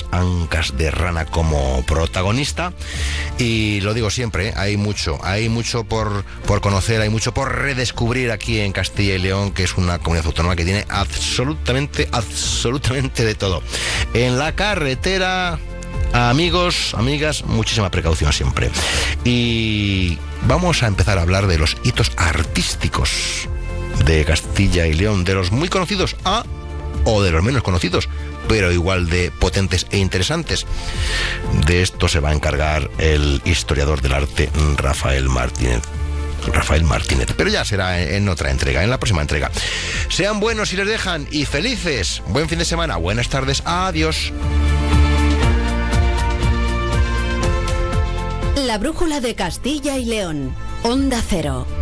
Ancas de Rana como protagonista. Y lo digo siempre, hay mucho por conocer, hay mucho por redescubrir aquí en Castilla y León, que es una comunidad autónoma que tiene absolutamente de todo. En la carretera, amigos, amigas, muchísima precaución siempre. Y vamos a empezar a hablar de los hitos artísticos de Castilla y León, de los muy conocidos o de los menos conocidos, pero igual de potentes e interesantes. De esto se va a encargar el historiador del arte Rafael Martínez. Pero ya será en otra entrega, en la próxima entrega. Sean buenos si les dejan y felices. Buen fin de semana, buenas tardes, adiós. La brújula de Castilla y León, Onda Cero.